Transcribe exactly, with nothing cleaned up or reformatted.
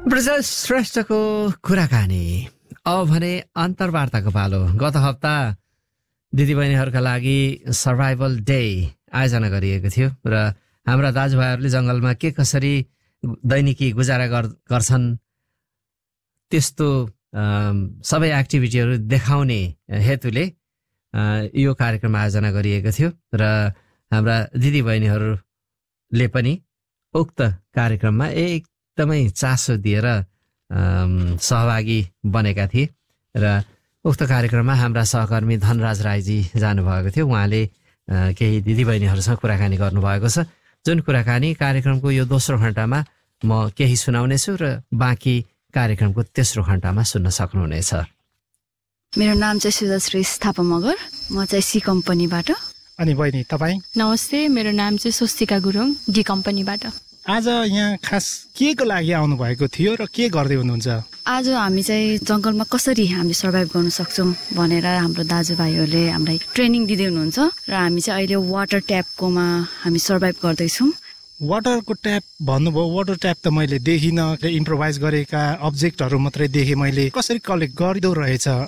ब्रजेश श्रेष्ठको कुराकानी अब भने अन्तर्वार्ताको पालो। गत हप्ता दिदीबहिनीहरूका लागि सर्भाइभल डे आयोजना गरिएको थियो र हाम्रा दाजुभाइहरूले जङ्गलमा के कसरी दैनिकी गुजारा गर्छन् त्यस्तो सबै एक्टिभिटीहरू देखाउने हेतुले यो कार्यक्रम आयोजना गरिएको थियो र हाम्रा दिदीबहिनीहरूले पनि उक्त कार्यक्रममा एकदमै चासो दिएर सहभागी बनेका थिए र उक्त कार्यक्रममा हाम्रा सहकर्मी धनराज राईजी जानुभएको थियो। उहाँले केही दिदीबहिनीहरूसँग कुराकानी गर्नुभएको छ, जुन कुराकानी कार्यक्रमको यो दोस्रो घण्टामा म केही सुनाउनेछु र बाँकी कार्यक्रमको तेस्रो घण्टामा सुन्न सक्नुहुनेछ। मेरो नाम चाहिँ सुजश्री थापा मगर, म चाहिँ सी कम्पनीबाट। अनि बहिनी तपाईँ? नमस्ते, मेरो नाम चाहिँ स्वस्तिका गुरुङ, डी कम्पनीबाट। आज यहाँ खास के को लागि आउनु भएको थियो र के गर्दै हुनुहुन्छ? आज हामी चाहिँ जङ्गलमा कसरी हामी सर्भाइभ गर्न सक्छौँ भनेर हाम्रो दाजुभाइहरूले हामीलाई ट्रेनिङ दिँदै हुनुहुन्छ र हामी चाहिँ अहिले वाटर ट्यापकोमा हामी सर्भाइभ गर्दैछौँ। वाटरको ट्याप भन्नुभयो, वाटर ट्याप त मैले देखिनँ, इम्प्रोभाइज गरेका अब्जेक्टहरू मात्रै देखेँ मैले। कसरी कलेक्ट गरिँदो रहेछ